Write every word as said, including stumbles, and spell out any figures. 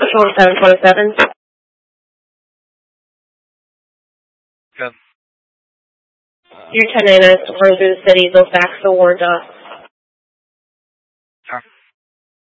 seven twenty-seven. Good. Your ten ninety-nine is running through the city. Those backs are warned up.